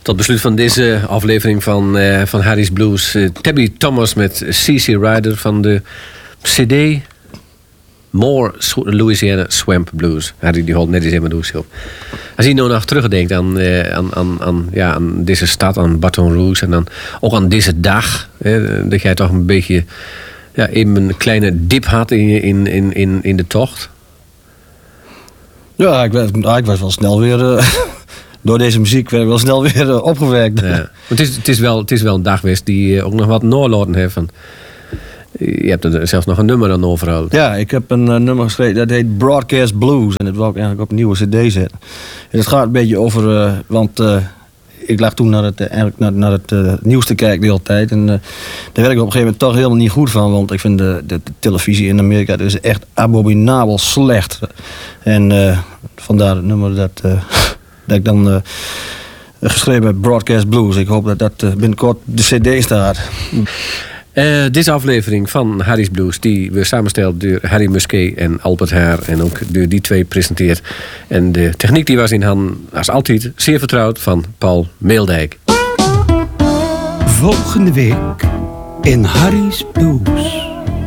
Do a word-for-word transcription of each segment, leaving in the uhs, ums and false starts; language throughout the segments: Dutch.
Tot besluit van deze aflevering van, uh, van Harry's Blues. Uh, Tabby Thomas met C C Rider van de C D More Louisiana Swamp Blues. Harry die holt net eens in mijn doos op. Als je nou nog terugdenkt aan, uh, aan, aan, aan, ja, aan deze stad, aan Baton Rouge en dan ook aan deze dag, hè, dat jij toch een beetje ja, even een kleine dip had in, in, in, in, in de tocht. Ja, ik, ik was wel snel weer... Uh, door deze muziek werd ik wel snel weer uh, opgewerkt. Ja. Het, is, het, is wel, het is wel een dagwest die uh, ook nog wat noorloten heeft. Van, je hebt er zelfs nog een nummer aan overal. Ja, ik heb een uh, nummer geschreven dat heet Broadcast Blues. En dat wil ik eigenlijk op een nieuwe cd zetten. En het gaat een beetje over... Uh, want uh, ik lag toen naar het, uh, eigenlijk naar, naar het uh, nieuws te kijken de hele tijd. En uh, daar werd ik op een gegeven moment toch helemaal niet goed van. Want ik vind de, de, de televisie in Amerika dat is echt abominabel slecht. En uh, vandaar het nummer dat... Uh, dat ik dan uh, geschreven heb Broadcast Blues. Ik hoop dat dat uh, binnenkort de cd staat. Uh, deze aflevering van Harry's Blues... die we samensteld door Harry Musquet en Albert Haar... en ook door die twee presenteert. En de techniek die was in handen, als altijd, zeer vertrouwd... van Paul Meeldijk. Volgende week in Harry's Blues.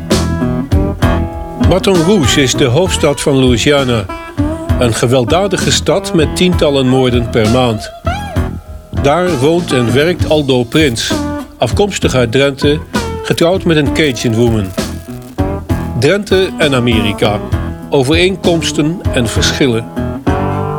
Baton Rouge is de hoofdstad van Louisiana... Een gewelddadige stad met tientallen moorden per maand. Daar woont en werkt Aldo Prins, afkomstig uit Drenthe, getrouwd met een Cajun woman. Drenthe en Amerika, overeenkomsten en verschillen.